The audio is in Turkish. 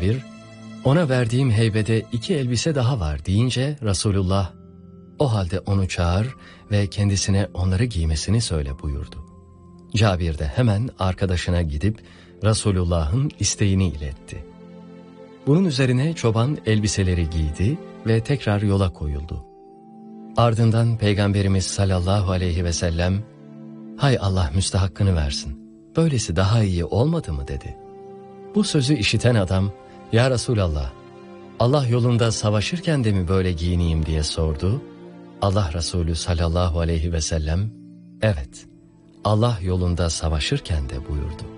Cabir, ona verdiğim heybede 2 elbise daha var deyince Resulullah, o halde onu çağır ve kendisine onları giymesini söyle buyurdu. Cabir de hemen arkadaşına gidip Resulullah'ın isteğini iletti. Bunun üzerine çoban elbiseleri giydi ve tekrar yola koyuldu. Ardından Peygamberimiz sallallahu aleyhi ve sellem, "Hay Allah müstehakkını versin, böylesi daha iyi olmadı mı?" dedi. Bu sözü işiten adam, "Ya Resulallah, Allah yolunda savaşırken de mi böyle giyineyim?" diye sordu. Allah Resulü sallallahu aleyhi ve sellem, "Evet, Allah yolunda savaşırken de" buyurdu.